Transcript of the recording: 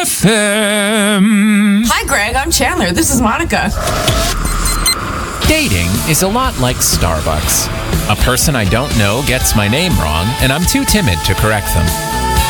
FM. Hi, Greg. I'm Chandler. This is Monica. Dating is a lot like Starbucks. A person I don't know gets my name wrong, and I'm too timid to correct them.